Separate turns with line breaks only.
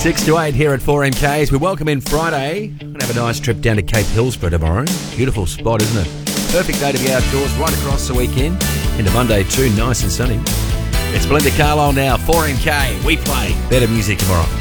6 to 8 here at 4MK as we welcome in Friday. We're going to have a nice trip down to Cape Hillsborough tomorrow. Beautiful spot, isn't it? Perfect day to be outdoors right across the weekend. Into Monday too, nice and sunny. It's Belinda Carlisle now, 4MK. We play better music tomorrow.